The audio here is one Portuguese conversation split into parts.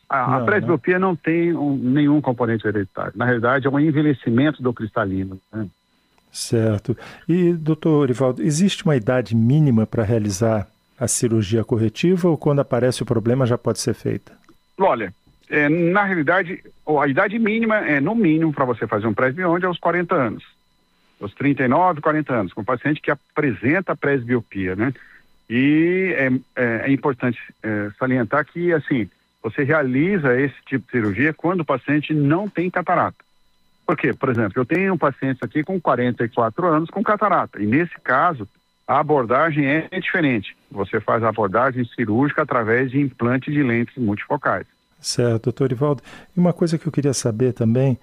A presbiopia não tem nenhum componente hereditário. Na realidade, é um envelhecimento do cristalino, né? Certo. E, doutor Orivaldo, existe uma idade mínima para realizar a cirurgia corretiva ou quando aparece o problema já pode ser feita? Olha, na realidade, a idade mínima no mínimo, para você fazer um presbionde é aos 40 anos. Aos 39, 40 anos, com um paciente que apresenta presbiopia, né? E é importante salientar que, assim, você realiza esse tipo de cirurgia quando o paciente não tem catarata. Por quê? Por exemplo, eu tenho um paciente aqui com 44 anos com catarata. E nesse caso, a abordagem é diferente. Você faz a abordagem cirúrgica através de implante de lentes multifocais. Certo, doutor Orivaldo. E uma coisa que eu queria saber também,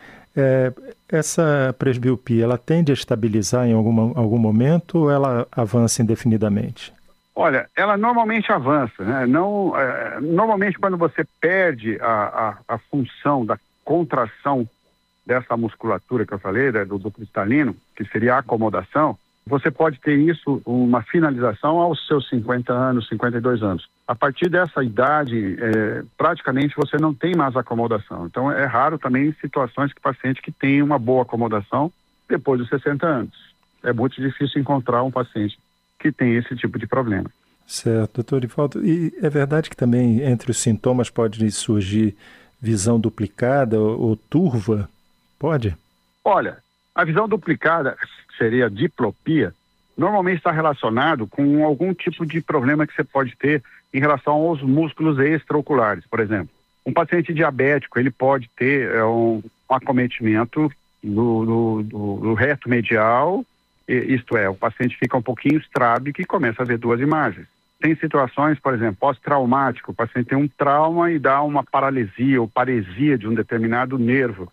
essa presbiopia, ela tende a estabilizar em algum momento ou ela avança indefinidamente? Olha, ela normalmente avança, né? Normalmente quando você perde a função da contração dessa musculatura que eu falei, do cristalino, que seria a acomodação, você pode ter isso, uma finalização aos seus 50 anos, 52 anos. A partir dessa idade, praticamente você não tem mais acomodação. Então é raro também situações que paciente que tem uma boa acomodação depois dos 60 anos. É muito difícil encontrar um paciente que tem esse tipo de problema. Certo, doutor Orivaldo. E é verdade que também entre os sintomas pode surgir visão duplicada ou turva? Pode? Olha, a visão duplicada, que seria a diplopia, normalmente está relacionado com algum tipo de problema que você pode ter em relação aos músculos extraoculares, por exemplo. Um paciente diabético, ele pode ter um acometimento do reto medial, isto é, o paciente fica um pouquinho estrábico e começa a ver duas imagens. Tem situações, por exemplo, pós-traumático, o paciente tem um trauma e dá uma paralisia ou paresia de um determinado nervo,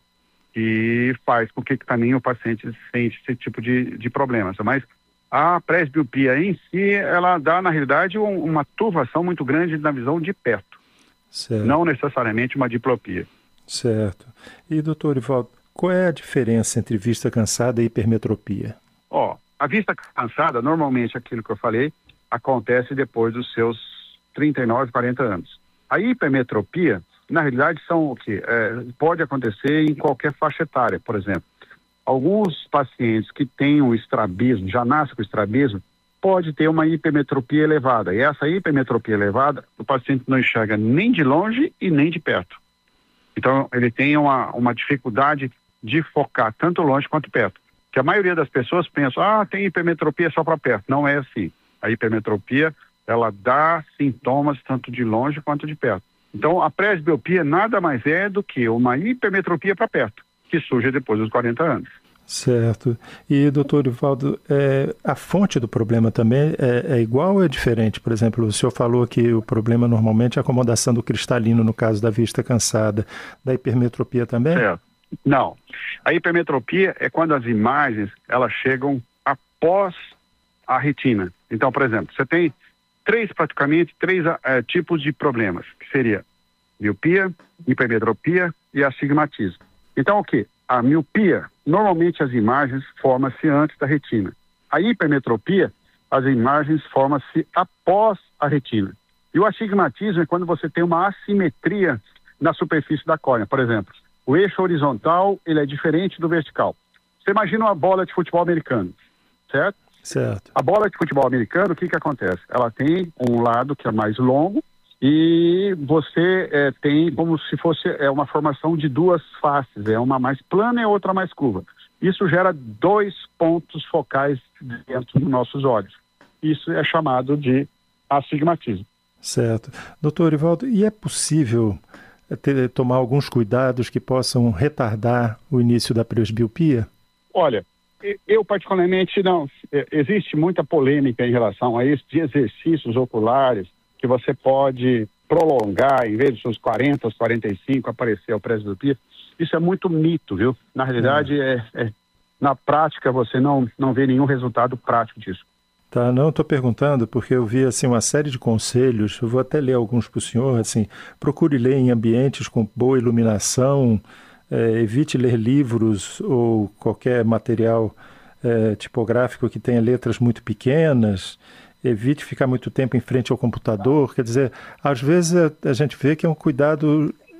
que faz com que também o paciente sente esse tipo de problemas. Mas a presbiopia em si, ela dá, na realidade, uma turvação muito grande na visão de perto. Certo. Não necessariamente uma diplopia. Certo. E, doutor Orivaldo, qual é a diferença entre vista cansada e hipermetropia? A vista cansada, normalmente aquilo que eu falei, acontece depois dos seus 39, 40 anos. A hipermetropia, na realidade, são o quê? Pode acontecer em qualquer faixa etária, por exemplo. Alguns pacientes que têm o estrabismo, já nascem com estrabismo, pode ter uma hipermetropia elevada. E essa hipermetropia elevada, o paciente não enxerga nem de longe e nem de perto. Então, ele tem uma dificuldade de focar tanto longe quanto perto. Que a maioria das pessoas pensa, tem hipermetropia só para perto. Não é assim. A hipermetropia, ela dá sintomas tanto de longe quanto de perto. Então, a presbiopia nada mais é do que uma hipermetropia para perto, que surge depois dos 40 anos. Certo. E, doutor Orivaldo, a fonte do problema também é igual ou é diferente? Por exemplo, o senhor falou que o problema normalmente é a acomodação do cristalino, no caso da vista cansada. Da hipermetropia também? Certo. Não. A hipermetropia é quando as imagens, elas chegam após a retina. Então, por exemplo, você tem praticamente três tipos de problemas, que seria miopia, hipermetropia e astigmatismo. Então, o quê? A miopia, normalmente as imagens formam-se antes da retina. A hipermetropia, as imagens formam-se após a retina. E o astigmatismo é quando você tem uma assimetria na superfície da córnea. Por exemplo, o eixo horizontal, ele é diferente do vertical. Você imagina uma bola de futebol americano, certo? Certo. A bola de futebol americano, o que acontece? Ela tem um lado que é mais longo e você tem como se fosse uma formação de duas faces, uma mais plana e outra mais curva. Isso gera dois pontos focais dentro dos nossos olhos. Isso é chamado de astigmatismo. Certo. Doutor Orivaldo, e é possível tomar alguns cuidados que possam retardar o início da presbiopia? Olha, eu particularmente não. Existe muita polêmica em relação a isso, de exercícios oculares que você pode prolongar, em vez dos seus 40, aos 45, aparecer a presbiopia. Isso é muito mito, viu? Na realidade, na prática, você não vê nenhum resultado prático disso. Tá, não, estou perguntando porque eu vi assim, uma série de conselhos, eu vou até ler alguns para o senhor, assim, procure ler em ambientes com boa iluminação, evite ler livros ou qualquer material tipográfico que tenha letras muito pequenas, evite ficar muito tempo em frente ao computador, quer dizer, às vezes a gente vê que é um cuidado